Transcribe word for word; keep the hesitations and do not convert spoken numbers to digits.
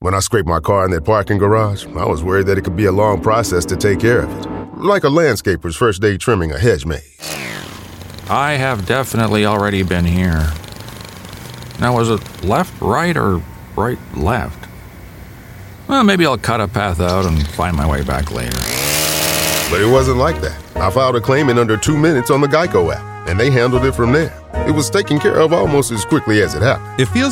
When I scraped my car in that parking garage, I was worried that it could be a long process to take care of it. Like a landscaper's first day trimming a hedge maze. I have definitely already been here. Now, was it left, right, or right, left? Well, maybe I'll cut a path out and find my way back later. But it wasn't like that. I filed a claim in under two minutes on the Geico app, and they handled it from there. It was taken care of almost as quickly as it happened. It feels